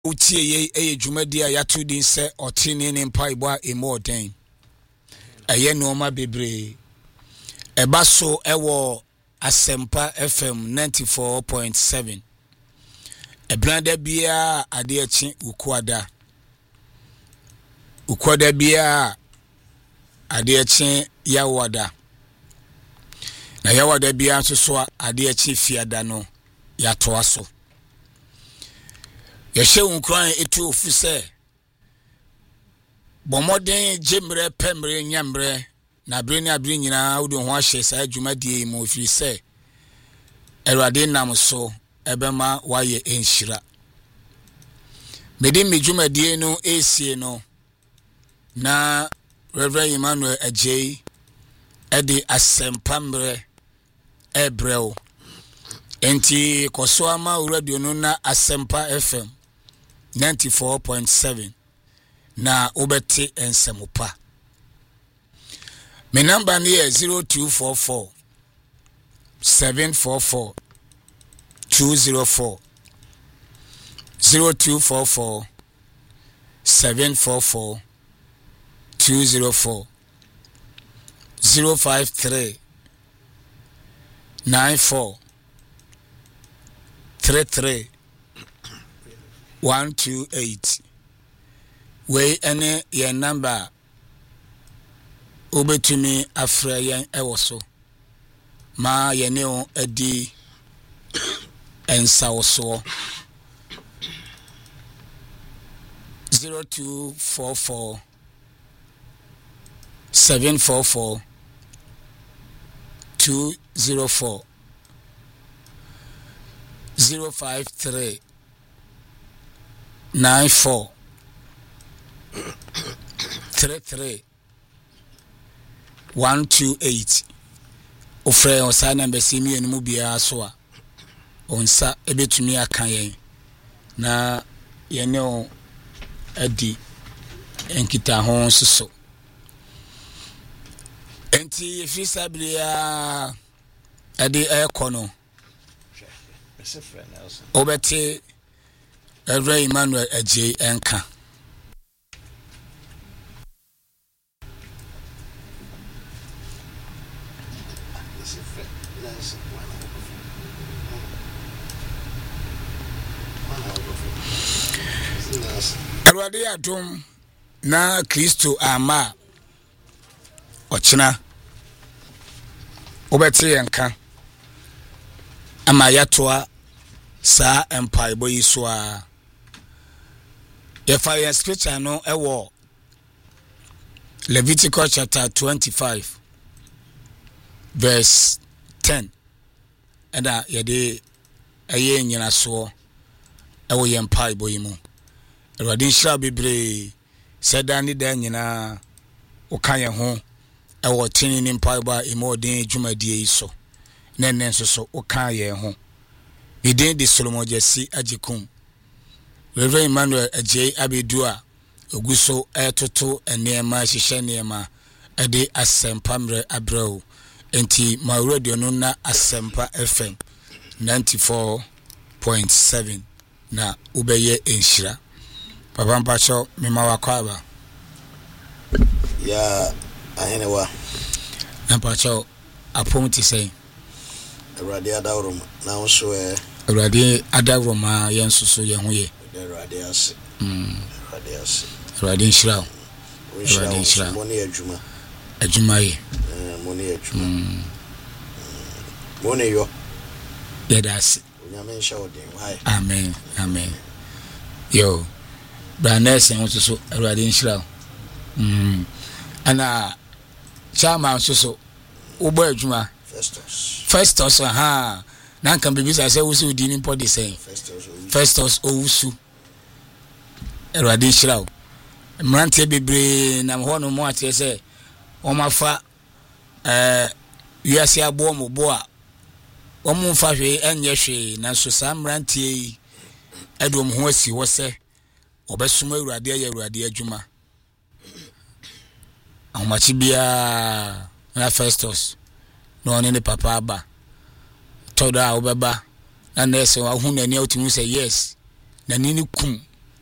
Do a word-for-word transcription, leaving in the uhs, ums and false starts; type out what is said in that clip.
utie ye eye dwumadi a yato din se otene ne mpaibɔ a emo den eye no ma bebre eba so ewo Asempa F M ninety-four point seven ebranda bia ade achi ukwada ukwada bia ade achi yawada na yawada bia so so ade achi fiada no yato aso yɛhyɛ unkran etu ofise bomoden jemre pemre nyamre na bre ni abre nyina wode ho ahye saa dwumadie mu ofiri se Erade nam so ebema waye enhyira mede me dwumadie no esie no na Reverend Emmanuel Ajay edi Asempa mre ebreo enti koso ama radio no na Asempa F M ninety-four point seven na obete ensemopa. My number here zero two four four seven four four two zero four zero two four four seven four four two zero four zero five three nine four three three one two eight. We any your number obetumi afra yen ewoso ma yene o adi ensawoso zero two four four seven four four two zero four zero five three nine four three three one two eight. Ofre osa na mbesi mi enu bia so a onsa ebetumi aka yen na yene o adi enkita ho soso enti efisa bia adi ekono obete Reverend Emmanuel Ajay enka Erade adom na Kristo ama ochina obete enka ama yatoa sa empire boy so a yefa ye scripture no ewo Leviticus chapter twenty-five verse ten and that yede aye nyina so ewo ye empire boy mu Erade shall be bre said ani da nyina o kan ye ho ewo tini ni empire ba emodin dwumadie so na nen so so o kan ye ho Bidin di Solomon Jesse ajikum Reverend Emmanuel Ajay abedua oguso etoto enema hihye nema ade Asempa mre abrao enti ma radio no na Asempa F M ninety-four point seven na ubeye enhyira papa mpacho mema wakwaba ya ahenewa mpacho apomti say Erade adawrum na wo eh Erade adawroma yensusu ye ho ye Erade ase mm Erade ase Erade nhyira Erade nhyira mo ne adwuma adwuma ye eh mo ne adwuma mm mo ne yo yedase onyame nhyɛ odin why amen amen yo branese nsusu Erade nhyira mm ana chama nsusu ubo adwuma Festus Festus ha na kan bibi sa se wusu di ni podi say Festus Festus owusu Erade nhyira mrante bebre na ho no mo ate se o mafa eh wiase abo mo bo a o mo fa hwe enye hwe na so sa mrante yi edom ho asi wo se obesuma Erade aye Erade adwuma ahomachi bia na Festus no ne papa aba toda obeba na nese wa hu na ni otimi say yes na ni ni kum